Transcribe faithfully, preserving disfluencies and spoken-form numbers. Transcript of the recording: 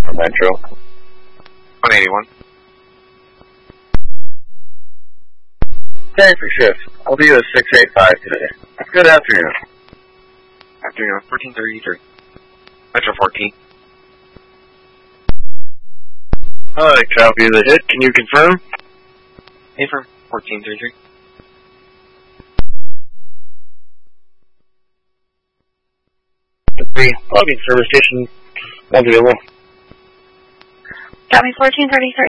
for Metro. one eighty-one. Thanks for shift. I'll be at six eight five today. Good afternoon. Afternoon, fourteen thirty-three. Metro fourteen. Hi, copy the hit. Can you confirm? Affirm, fourteen thirty-three. Three, logging service station. Available. Got me fourteen thirty-three.